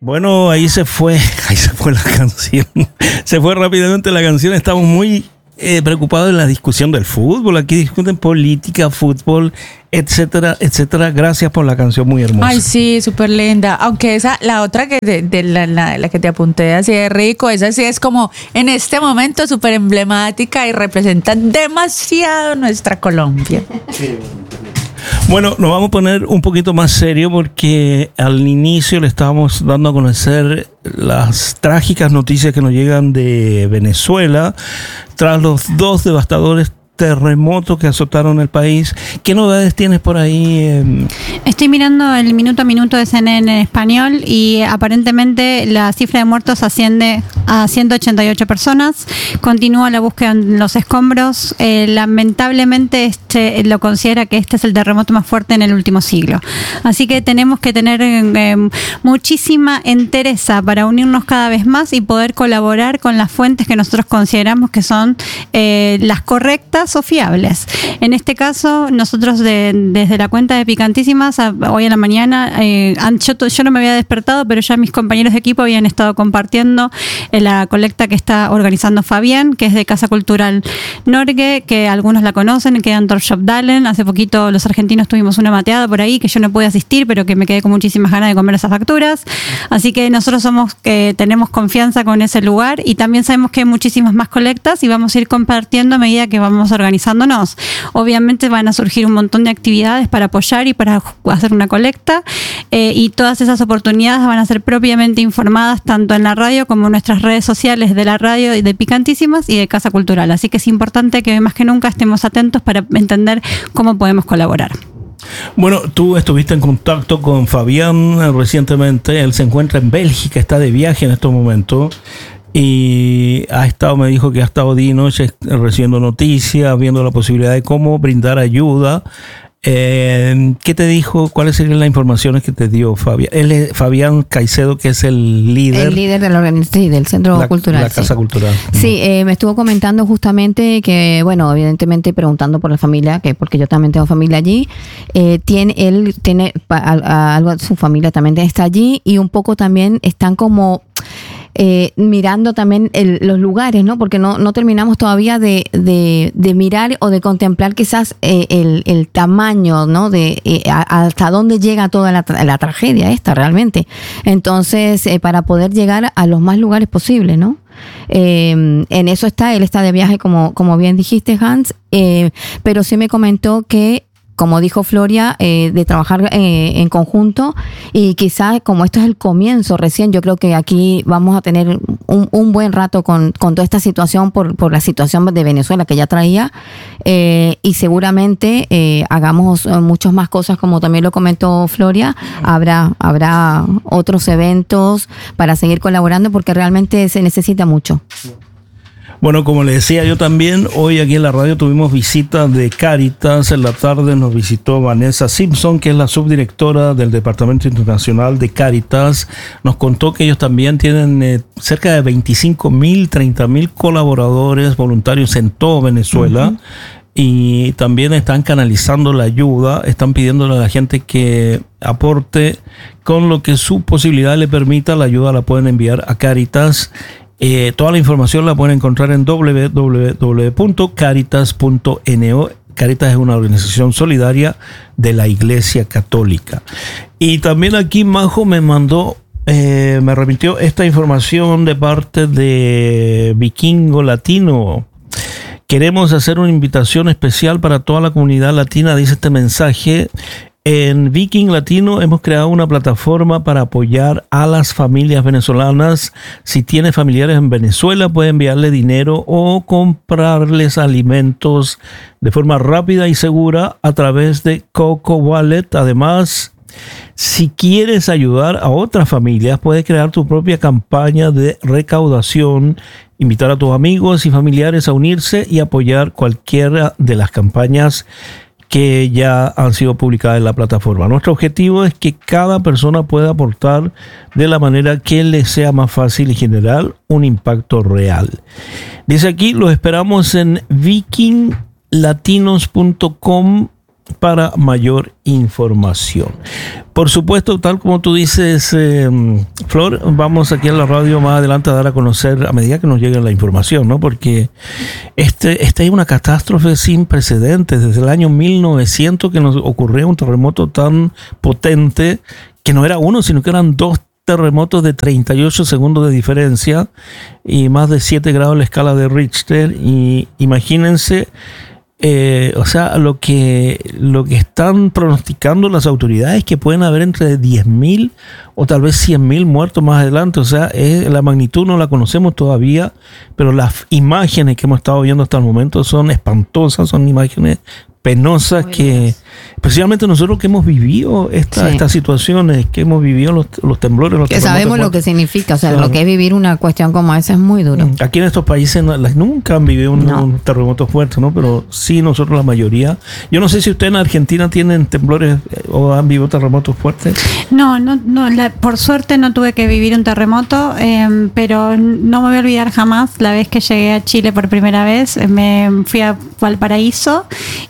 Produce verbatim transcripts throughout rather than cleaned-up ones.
Bueno, ahí se fue, ahí se fue la canción. Se fue rápidamente la canción. Estamos muy eh, preocupados en la discusión del fútbol. Aquí discuten política, fútbol, etcétera, etcétera. Gracias por la canción, muy hermosa. Ay, sí, súper linda. Aunque esa, la otra que de, de la, la, la que te apunté así de rico, esa sí es como en este momento súper emblemática y representa demasiado nuestra Colombia. Sí. Bueno, nos vamos a poner un poquito más serio porque al inicio le estábamos dando a conocer las trágicas noticias que nos llegan de Venezuela tras los dos devastadores terremotos que azotaron el país. ¿Qué novedades tienes por ahí? Estoy mirando el minuto a minuto de C N N en español y aparentemente la cifra de muertos asciende a ciento ochenta y ocho personas. Continúa la búsqueda en los escombros. Eh, lamentablemente este, lo considera que este es el terremoto más fuerte en el último siglo. Así que tenemos que tener eh, muchísima entereza para unirnos cada vez más y poder colaborar con las fuentes que nosotros consideramos que son eh, las correctas o fiables. En este caso, nosotros de, desde la cuenta de Picantísimas, a, hoy en la mañana, eh, yo, yo no me había despertado, pero ya mis compañeros de equipo habían estado compartiendo eh, la colecta que está organizando Fabián, que es de Casa Cultural Norgue, que algunos la conocen, que es Anton Shopdalen. Hace poquito los argentinos tuvimos una mateada por ahí, que yo no pude asistir, pero que me quedé con muchísimas ganas de comer esas facturas. Así que nosotros somos que tenemos confianza con ese lugar y también sabemos que hay muchísimas más colectas y vamos a ir compartiendo a medida que vamos organizándonos. Obviamente van a surgir un montón de actividades para apoyar y para hacer una colecta eh, y todas esas oportunidades van a ser propiamente informadas tanto en la radio como en nuestras redes sociales de la radio y de Picantísimas y de Casa Cultural. Así que es importante que más que nunca estemos atentos para entender cómo podemos colaborar. Bueno, tú estuviste en contacto con Fabián recientemente. Él se encuentra en Bélgica, está de viaje en estos momentos. Y ha estado, me dijo que ha estado día y noche recibiendo noticias, viendo la posibilidad de cómo brindar ayuda. Eh, ¿Qué te dijo? ¿Cuáles serían las informaciones que te dio Fabián? Él es Fabián Caicedo, que es el líder. El líder de la organización, sí, del Centro la, Cultural. La Casa sí. Cultural. Sí, eh, me estuvo comentando justamente que, bueno, evidentemente preguntando por la familia, que porque yo también tengo familia allí. Eh, tiene, él tiene a, a, algo, su familia también está allí y un poco también están como... Eh, mirando también el, los lugares, ¿no? Porque no, no terminamos todavía de, de, de mirar o de contemplar quizás eh, el, el tamaño, ¿no? De eh, a, hasta dónde llega toda la, la tragedia esta realmente. Entonces, eh, para poder llegar a los más lugares posibles, ¿no? Eh, en eso está, él está de viaje, como, como bien dijiste, Hans, eh, pero sí me comentó que como dijo Floria, eh, de trabajar eh, en conjunto y quizás como esto es el comienzo recién, yo creo que aquí vamos a tener un, un buen rato con, con toda esta situación por, por la situación de Venezuela que ya traía eh, y seguramente eh, hagamos muchas más cosas como también lo comentó Floria, habrá, habrá otros eventos para seguir colaborando porque realmente se necesita mucho. Bueno, como le decía yo también, hoy aquí en la radio tuvimos visita de Cáritas. En la tarde nos visitó Vanessa Simpson, que es la subdirectora del Departamento Internacional de Cáritas. Nos contó que ellos también tienen eh, cerca de veinticinco mil, treinta mil colaboradores voluntarios en todo Venezuela. Uh-huh. Y también están canalizando la ayuda, están pidiéndole a la gente que aporte con lo que su posibilidad le permita. La ayuda la pueden enviar a Cáritas. Eh, toda la información la pueden encontrar en doble u doble u doble u punto caritas punto no. Caritas es una organización solidaria de la Iglesia Católica. Y también aquí Majo me mandó, eh, me remitió esta información de parte de Vikingo Latino. Queremos hacer una invitación especial para toda la comunidad latina, dice este mensaje. En Viking Latino hemos creado una plataforma para apoyar a las familias venezolanas. Si tiene familiares en Venezuela, puede enviarle dinero o comprarles alimentos de forma rápida y segura a través de Coco Wallet. Además, si quieres ayudar a otras familias, puedes crear tu propia campaña de recaudación, invitar a tus amigos y familiares a unirse y apoyar cualquiera de las campañas que ya han sido publicadas en la plataforma. Nuestro objetivo es que cada persona pueda aportar de la manera que le sea más fácil y generar un impacto real. Dice aquí, los esperamos en viking latinos punto com para mayor información. Por supuesto, tal como tú dices, eh, Flor, vamos aquí en la radio más adelante a dar a conocer a medida que nos llegue la información, ¿no? Porque este, esta es una catástrofe sin precedentes. Desde el año mil novecientos que nos ocurrió un terremoto tan potente que no era uno, sino que eran dos terremotos de treinta y ocho segundos de diferencia y más de siete grados en la escala de Richter. Y imagínense, eh, o sea, lo que, lo que están pronosticando las autoridades, que pueden haber entre diez mil o tal vez cien mil muertos más adelante. O sea, es, la magnitud no la conocemos todavía, pero las imágenes que hemos estado viendo hasta el momento son espantosas, son imágenes penosas. Muy que bien. Especialmente nosotros que hemos vivido esta, sí. estas situaciones, que hemos vivido los, los temblores, los que sabemos lo que significa, o sea, claro. lo que es vivir una cuestión como esa es muy duro. Aquí en estos países no, nunca han vivido un, no. un terremoto fuerte, ¿no? Pero sí nosotros la mayoría. Yo no sé si ustedes en Argentina tienen temblores o han vivido terremotos fuertes. No, no, no la, por suerte no tuve que vivir un terremoto, eh, pero no me voy a olvidar jamás la vez que llegué a Chile por primera vez. Me fui a Valparaíso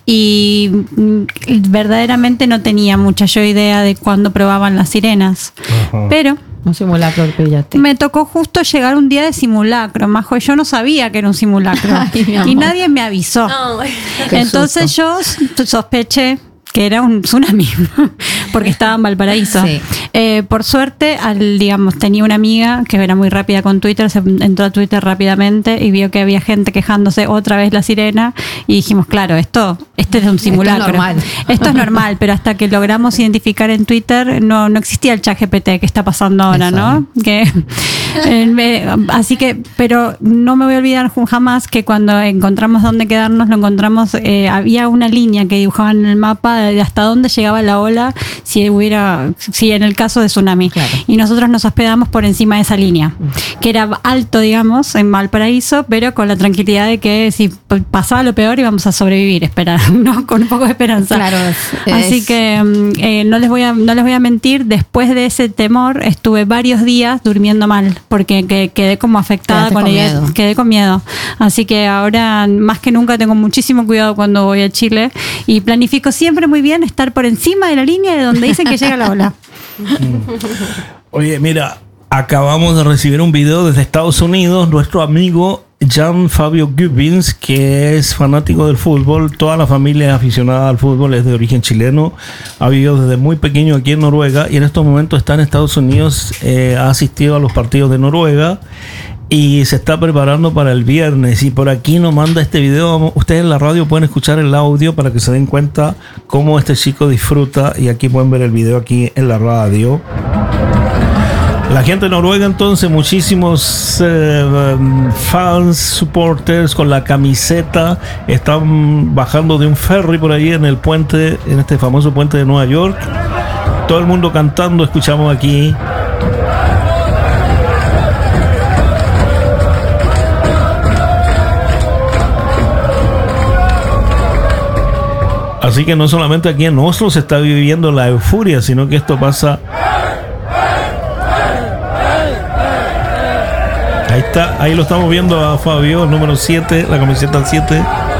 y verdaderamente no tenía mucha yo idea de cuándo probaban las sirenas. Ajá. Pero un simulacro que pillaste. Me tocó justo llegar un día de simulacro, Majo, yo no sabía que era un simulacro. Ay, y nadie me avisó. Oh, entonces yo sospeché que era un tsunami, porque estaba en Valparaíso. Sí. Eh, por suerte, al, digamos, tenía una amiga que era muy rápida con Twitter, se entró a Twitter rápidamente y vio que había gente quejándose otra vez la sirena y dijimos, claro, esto, este es un simulacro. Esto es normal. Esto es normal, pero hasta que logramos identificar en Twitter no, no existía el chat G P T que está pasando ahora, eso. ¿no? Que, eh, me, así que, pero no me voy a olvidar jamás que cuando encontramos dónde quedarnos, lo encontramos, eh, había una línea que dibujaban en el mapa de hasta dónde llegaba la ola si hubiera, si en el caso de tsunami. Claro. Y nosotros nos hospedamos por encima de esa línea, que era alto, digamos, en Valparaíso, pero con la tranquilidad de que si pasaba lo peor íbamos a sobrevivir, esperar, ¿no? Con un poco de esperanza. Claro, es... Así que eh, no les voy a, no les voy a mentir, después de ese temor estuve varios días durmiendo mal, porque que, quedé como afectada con, con ella, quedé con miedo. Así que ahora más que nunca tengo muchísimo cuidado cuando voy a Chile y planifico siempre muy bien estar por encima de la línea de donde dicen que llega la ola. Oye, mira, acabamos de recibir un video desde Estados Unidos, nuestro amigo Jan Fabio Gubbins, que es fanático del fútbol, toda la familia es aficionada al fútbol, es de origen chileno, ha vivido desde muy pequeño aquí en Noruega y en estos momentos está en Estados Unidos, eh, ha asistido a los partidos de Noruega y se está preparando para el viernes. Y por aquí nos manda este video. Ustedes en la radio pueden escuchar el audio para que se den cuenta cómo este chico disfruta. Y aquí pueden ver el video aquí en la radio. La gente de Noruega, entonces, muchísimos eh, fans, supporters con la camiseta. Están bajando de un ferry por ahí en el puente, en este famoso puente de Nueva York. Todo el mundo cantando, escuchamos aquí. Así que no solamente aquí en Oslo se está viviendo la euforia, sino que esto pasa. Ahí está, ahí lo estamos viendo a Fabio, el número siete, la camiseta siete.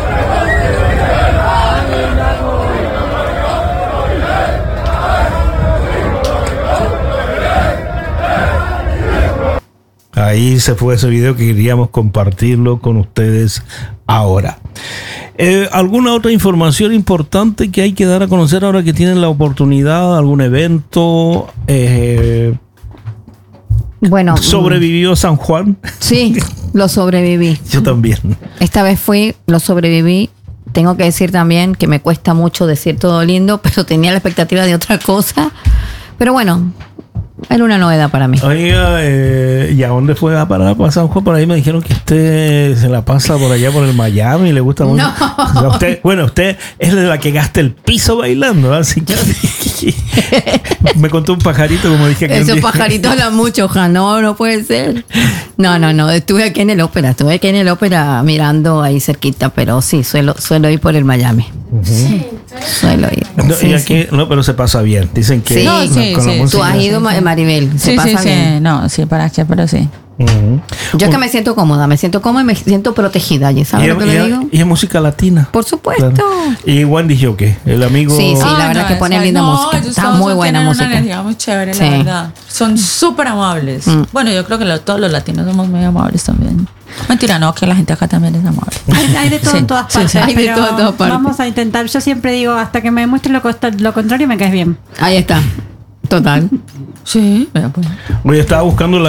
Ahí se fue ese video que queríamos compartirlo con ustedes ahora. Eh, ¿Alguna otra información importante que hay que dar a conocer ahora que tienen la oportunidad? ¿Algún evento? Eh, bueno, ¿sobrevivió San Juan? Sí, lo sobreviví. Yo también. Esta vez fui, lo sobreviví. Tengo que decir también que me cuesta mucho decir todo lindo, pero tenía la expectativa de otra cosa. Pero bueno, era una novedad para mí. Oiga, eh, ¿y a dónde fue a parar para San Juan? Por ahí me dijeron que usted se la pasa por allá por el Miami y le gusta mucho. No. O sea, usted, bueno, usted es de la que gasta el piso bailando, así que me contó un pajarito, como dije que esos pajaritos hablan mucho, ja, no, no puede ser. No, no, no, estuve aquí en el ópera, estuve aquí en el ópera mirando ahí cerquita, pero sí, suelo, suelo ir por el Miami. Uh-huh. Sí, suelo ir. No, sí, y aquí, sí. No, pero se pasa bien. Dicen que sí, no, sí, con sí, la música, tú has ido, sí. Maribel, se sí, pasa sí, bien. Sí, no, sí, para qué, pero sí. Ujú. Yo es que me siento cómoda, me siento cómoda y me siento protegida allí, Y ¿sabes es, lo que y le es- digo? y es música latina. Por supuesto. Claro. Y Wendy Joque, el amigo. Sí, sí. Ah, la verdad que ponen esa- linda no, música. ellos Está todos muy son- buena tienen música. una energía muy chévere, Sí. la verdad. Son súper amables. Mm. Bueno, yo creo que lo- todos los latinos somos muy amables también. Mentira, no, que la gente acá también es amable. Hay, hay de todo Sí, en todas sí, partes. sí. Hay de pero todo en todas partes. Vamos a intentar. Yo siempre digo, hasta que me demuestres lo, costa- lo contrario, me caes bien. Ahí está. Total. Sí, mira, pues. Oye, estaba buscando la